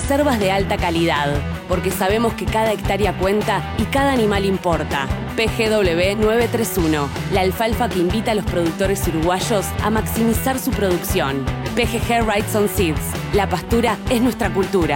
reservas de alta calidad, porque sabemos que cada hectárea cuenta y cada animal importa. PGW 931, la alfalfa que invita a los productores uruguayos a maximizar su producción. PGG Rights on Seeds, la pastura es nuestra cultura.